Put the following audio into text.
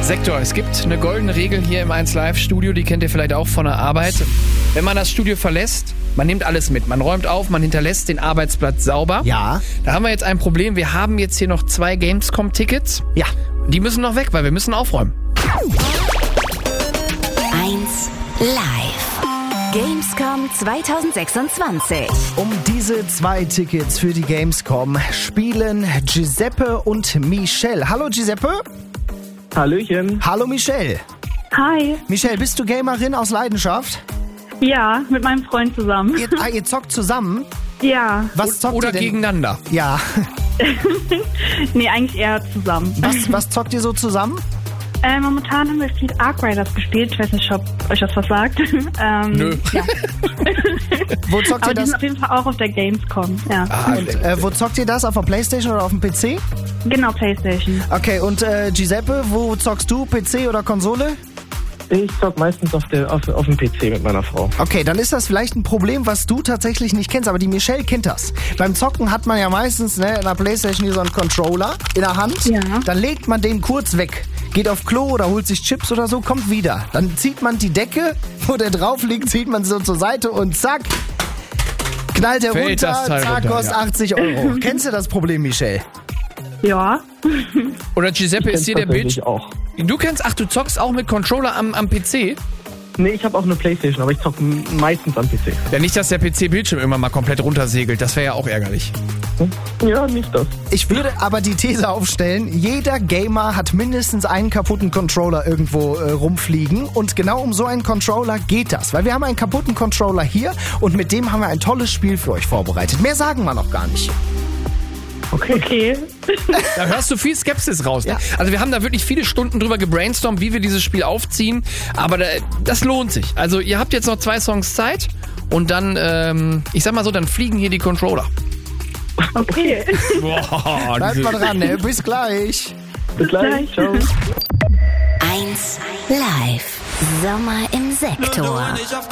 Sektor, es gibt eine goldene Regel hier im 1Live-Studio, die kennt ihr vielleicht auch von der Arbeit. Wenn man das Studio verlässt, man nimmt alles mit. Man räumt auf, man hinterlässt den Arbeitsplatz sauber. Ja. Da haben wir jetzt ein Problem. Wir haben jetzt hier noch 2 Gamescom-Tickets. Ja. Die müssen noch weg, weil wir müssen aufräumen. 1 Live. Gamescom 2026. Um diese 2 Tickets für die Gamescom spielen Giuseppe und Michelle. Hallo Giuseppe. Hallöchen. Hallo Michelle. Hi. Michelle, bist du Gamerin aus Leidenschaft? Ja, mit meinem Freund zusammen. Ihr zockt zusammen? Ja. Was zockt Oder ihr denn? gegeneinander. Ja. Nee, eigentlich eher zusammen. Was zockt ihr so zusammen? Momentan haben wir viel Ark Riders gespielt. Ich weiß nicht, ob euch das was sagt. Nö. Ja. Wo zockt Aber ihr die sind das? auf jeden Fall auch auf der Gamescom. Ja. Und wo zockt ihr das? Auf der Playstation oder auf dem PC? Genau, Playstation. Okay, und Giuseppe, wo zockst du? PC oder Konsole? Ich zock meistens auf dem PC mit meiner Frau. Okay, dann ist das vielleicht ein Problem, was du tatsächlich nicht kennst, aber die Michelle kennt das. Beim Zocken hat man ja meistens in der Playstation hier so einen Controller in der Hand. Ja. Dann legt man den kurz weg, geht auf Klo oder holt sich Chips oder so, kommt wieder. Dann zieht man die Decke, wo der drauf liegt, zieht man so zur Seite und zack, knallt der Fällt runter, das Teil zack, runter, kostet ja. 80 Euro. Kennst du das Problem, Michelle? Ja. Oder Giuseppe, ist dir der Tatsächlich Bild? auch. Du kennst, du zockst auch mit Controller am PC? Nee, ich habe auch eine Playstation, aber ich zock meistens am PC. Ja, nicht, dass der PC-Bildschirm irgendwann mal komplett runtersegelt. Das wäre ja auch ärgerlich. Ja, nicht das. Ich würde aber die These aufstellen, jeder Gamer hat mindestens einen kaputten Controller irgendwo rumfliegen und genau um so einen Controller geht das, weil wir haben einen kaputten Controller hier und mit dem haben wir ein tolles Spiel für euch vorbereitet. Mehr sagen wir noch gar nicht. Okay. Da hörst du viel Skepsis raus. Ne? Ja. Also wir haben da wirklich viele Stunden drüber gebrainstormt, wie wir dieses Spiel aufziehen. Aber das lohnt sich. Also ihr habt jetzt noch 2 Songs Zeit und dann, ich sag mal so, dann fliegen hier die Controller. Okay. Boah, Bleibt mal dran, ne? Bis gleich. Bis gleich. Ciao. 1 Live. Sommer im Sektor.